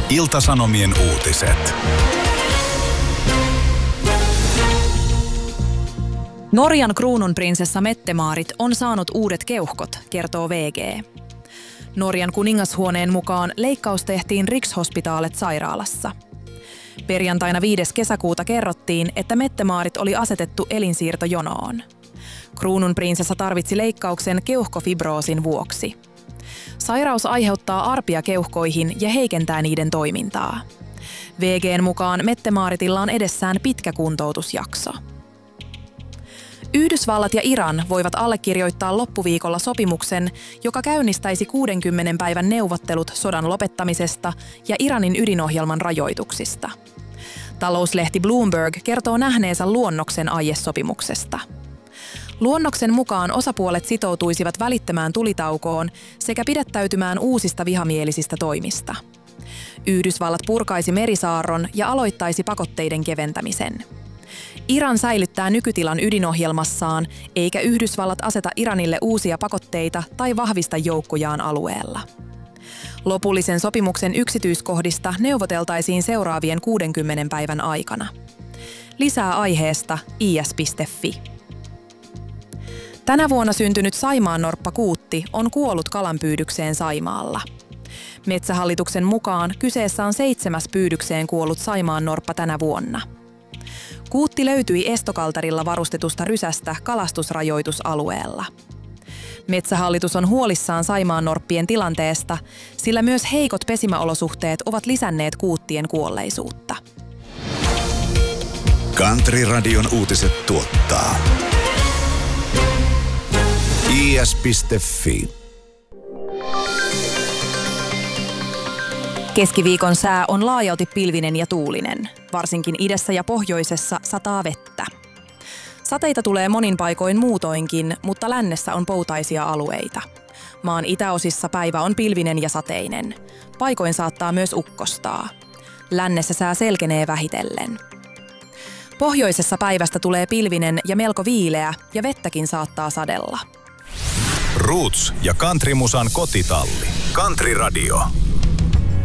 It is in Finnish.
Ilta-Sanomien uutiset. Norjan kruununprinsessa Mette-Marit on saanut uudet keuhkot, kertoo VG. Norjan kuningashuoneen mukaan leikkaus tehtiin Rikshospitalet-sairaalassa. Perjantaina 5. kesäkuuta kerrottiin, että Mette-Marit oli asetettu elinsiirtojonoon. Kruununprinsessa tarvitsi leikkauksen keuhkofibroosin vuoksi. Sairaus aiheuttaa arpia keuhkoihin ja heikentää niiden toimintaa. VG:n mukaan Mette-Maritilla on edessään pitkä kuntoutusjakso. Yhdysvallat ja Iran voivat allekirjoittaa loppuviikolla sopimuksen, joka käynnistäisi 60 päivän neuvottelut sodan lopettamisesta ja Iranin ydinohjelman rajoituksista. Talouslehti Bloomberg kertoo nähneensä luonnoksen aiesopimuksesta. Luonnoksen mukaan osapuolet sitoutuisivat välittämään tulitaukoon sekä pidättäytymään uusista vihamielisistä toimista. Yhdysvallat purkaisi merisaarron ja aloittaisi pakotteiden keventämisen. Iran säilyttää nykytilan ydinohjelmassaan, eikä Yhdysvallat aseta Iranille uusia pakotteita tai vahvista joukkojaan alueella. Lopullisen sopimuksen yksityiskohdista neuvoteltaisiin seuraavien 60 päivän aikana. Lisää aiheesta is.fi. Tänä vuonna syntynyt saimaannorppa Kuutti on kuollut kalanpyydykseen Saimaalla. Metsähallituksen mukaan kyseessä on 7. pyydykseen kuollut saimaannorppa tänä vuonna. Kuutti löytyi estokalterilla varustetusta rysästä kalastusrajoitusalueella. Metsähallitus on huolissaan saimaannorppien tilanteesta, sillä myös heikot pesimäolosuhteet ovat lisänneet kuuttien kuolleisuutta. Country-radion uutiset tuottaa is.fi. Keskiviikon sää on laajalti pilvinen ja tuulinen. Varsinkin idässä ja pohjoisessa sataa vettä. Sateita tulee monin paikoin muutoinkin, mutta lännessä on poutaisia alueita. Maan itäosissa päivä on pilvinen ja sateinen. Paikoin saattaa myös ukkostaa. Lännessä sää selkenee vähitellen. Pohjoisessa päivästä tulee pilvinen ja melko viileä ja vettäkin saattaa sadella. Roots ja countrymusan kotitalli. Country Radio.